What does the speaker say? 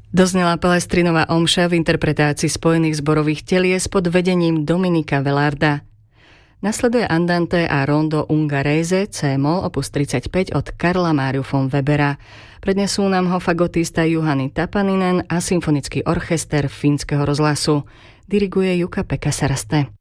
Doznela Palestrinová omša v interpretácii spojených zborových telies pod vedením Dominika Velarda. Nasleduje Andante a Rondo Ungherese C-moll opus 35 od Karla Máriu von Webera. Prednesú nám ho fagotista Juhani Tapaninen a symfonický orchester Fínskeho rozhlasu. Diriguje Jukka-Pekka Saraste.